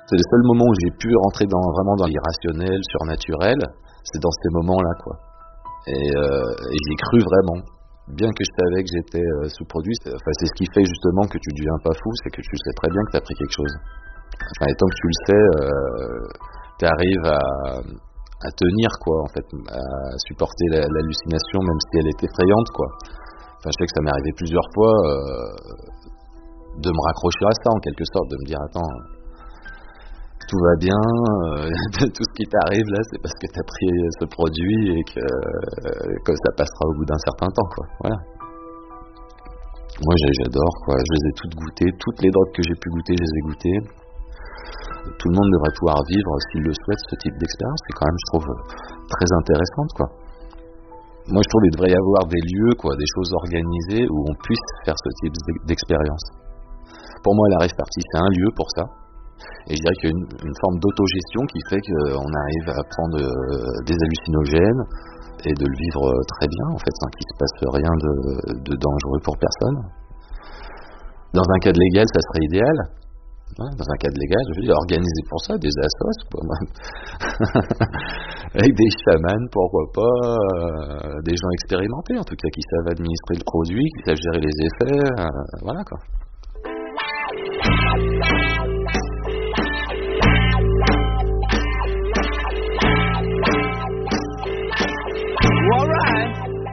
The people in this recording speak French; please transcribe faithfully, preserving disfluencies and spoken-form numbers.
C'est le seul moment où j'ai pu rentrer dans vraiment dans l'irrationnel, surnaturel, c'est dans ces moments-là, quoi. Et, euh, et j'y ai cru vraiment. Bien que je savais que j'étais euh, sous-produit, c'est, enfin, c'est ce qui fait justement que tu ne deviens pas fou, c'est que tu sais très bien que tu as pris quelque chose. Enfin, et tant que tu le sais, euh, tu arrives à, à tenir, quoi, en fait, à supporter la, l'hallucination, même si elle est effrayante, quoi. Enfin, je sais que ça m'est arrivé plusieurs fois euh, de me raccrocher à ça, en quelque sorte, de me dire, attends, tout va bien, euh, tout ce qui t'arrive là, c'est parce que tu as pris ce produit et que, euh, que ça passera au bout d'un certain temps, quoi. Voilà. Moi, j'adore, quoi. Je les ai toutes goûtées, toutes les drogues que j'ai pu goûter, je les ai goûtées. Tout le monde devrait pouvoir vivre, s'il le souhaite, ce type d'expérience. C'est quand même, je trouve, très intéressante, quoi. Moi, je trouve qu'il devrait y avoir des lieux, quoi, des choses organisées où on puisse faire ce type d'expérience. Pour moi, la rave party, c'est un lieu pour ça. Et je dirais qu'il y a une, une forme d'autogestion qui fait qu'on arrive à prendre euh, des hallucinogènes et de le vivre très bien, en fait, sans qu'il se passe rien de, de dangereux pour personne. Dans un cadre légal, ça serait idéal. Ouais, dans un cadre légal, je veux dire, organiser pour ça des assos, quoi. Avec des chamans, pourquoi pas, euh, des gens expérimentés, en tout cas, qui savent administrer le produit, qui savent gérer les effets, euh, voilà, quoi.